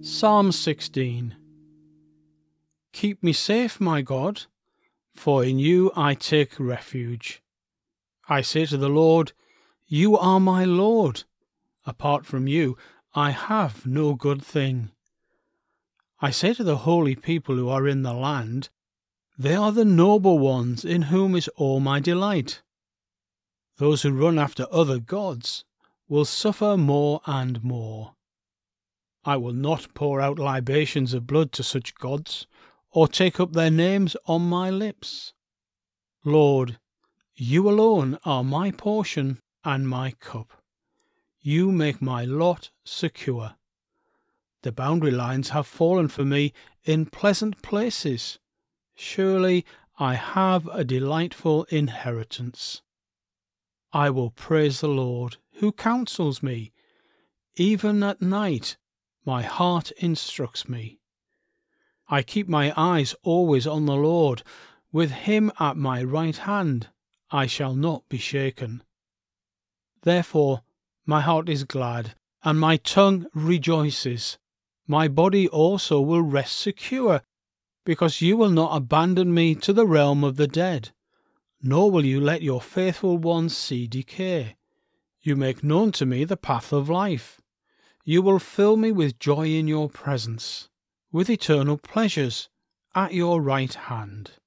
Psalm 16. Keep me safe, my God, for in you I take refuge. I say to the Lord, you are my Lord. Apart from you, I have no good thing. I say to the holy people who are in the land, they are the noble ones in whom is all my delight. Those who run after other gods will suffer more and more. I will not pour out libations of blood to such gods, or take up their names on my lips. Lord, you alone are my portion and my cup. You make my lot secure. The boundary lines have fallen for me in pleasant places. Surely I have a delightful inheritance. I will praise the Lord, who counsels me. Even at night my heart instructs me. I keep my eyes always on the Lord. With him at my right hand, I shall not be shaken. Therefore my heart is glad, and my tongue rejoices. My body also will rest secure, because you will not abandon me to the realm of the dead, nor will you let your faithful ones see decay. You make known to me the path of life. You will fill me with joy in your presence, with eternal pleasures at your right hand.